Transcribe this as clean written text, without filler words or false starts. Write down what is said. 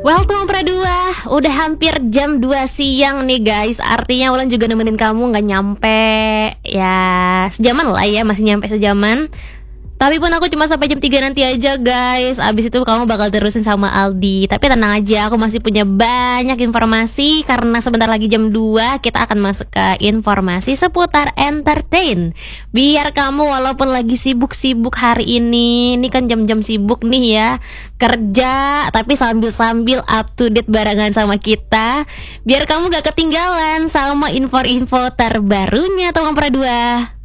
Well, teman Pradua, udah hampir jam 2 siang nih guys. Artinya Wulan juga nemenin kamu nggak nyampe ya sejaman lah ya, masih nyampe sejaman. Tapi pun aku cuma sampai jam 3 nanti aja guys. Abis itu kamu bakal terusin sama Aldi. Tapi tenang aja, aku masih punya banyak informasi. Karena sebentar lagi jam 2 kita akan masuk ke informasi seputar entertain. Biar kamu walaupun lagi sibuk-sibuk hari ini kan jam-jam sibuk nih ya, kerja tapi sambil-sambil up to date barengan sama kita. Biar kamu gak ketinggalan sama info-info terbarunya teman Pradua.